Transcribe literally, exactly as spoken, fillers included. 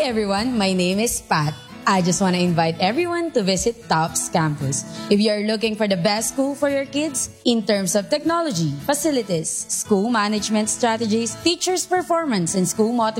everyone, my name is Pat. I just want to invite everyone to visit TOPS campus. If you are looking for the best school for your kids in terms of technology, facilities, school management strategies, teachers' performance, and school motivation,